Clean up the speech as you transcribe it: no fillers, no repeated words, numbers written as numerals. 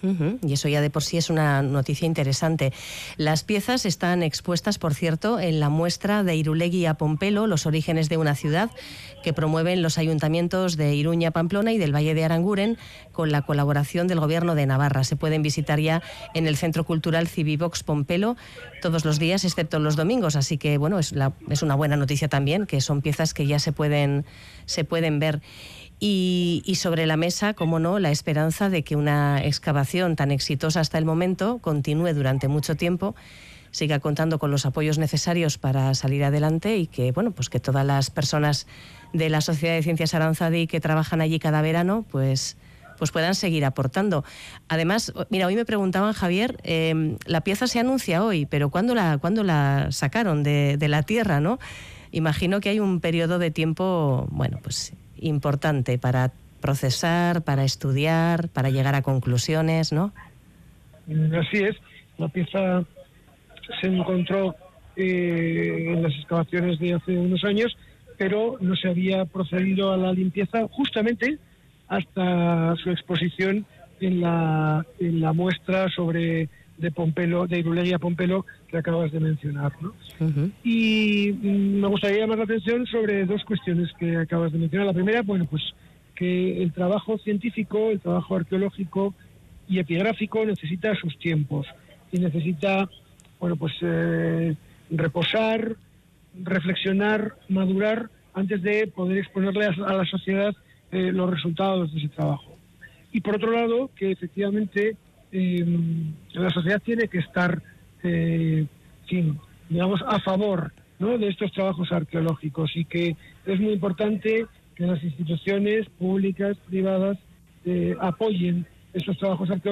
Y eso ya de por sí es una noticia interesante. Las piezas están expuestas, por cierto, en la muestra de Irulegui a Pompelo, los orígenes de una ciudad, que promueven los ayuntamientos de Iruña, Pamplona y del Valle de Aranguren, con la colaboración del Gobierno de Navarra. Se pueden visitar ya en el Centro Cultural Civivox Pompelo todos los días, excepto los domingos. Así que, bueno, es una buena noticia también, que son piezas que ya se pueden ver. Y sobre la mesa, como no, la esperanza de que una excavación tan exitosa hasta el momento continúe durante mucho tiempo, siga contando con los apoyos necesarios para salir adelante y que, bueno, pues que todas las personas de la Sociedad de Ciencias Aranzadi que trabajan allí cada verano, pues puedan seguir aportando. Además, mira, hoy me preguntaban, Javier, la pieza se anuncia hoy, pero ¿cuándo la sacaron de la tierra, no? Imagino que hay un periodo de tiempo, bueno, pues importante para procesar, para estudiar, para llegar a conclusiones, ¿no? Así es. La pieza se encontró en las excavaciones de hace unos años, pero no se había procedido a la limpieza justamente hasta su exposición en la muestra de Pompelo, de Irulegui a Pompelo, que acabas de mencionar, ¿no? Y me gustaría llamar la atención sobre dos cuestiones que acabas de mencionar. La primera, bueno, pues que el trabajo científico, el trabajo arqueológico y epigráfico necesita sus tiempos y necesita, bueno, pues reposar, reflexionar, madurar antes de poder exponerle a la sociedad los resultados de ese trabajo. Y por otro lado, que efectivamente la sociedad tiene que estar, digamos, a favor, ¿no?, de estos trabajos arqueológicos, y que es muy importante que las instituciones públicas, privadas, apoyen estos trabajos arqueológicos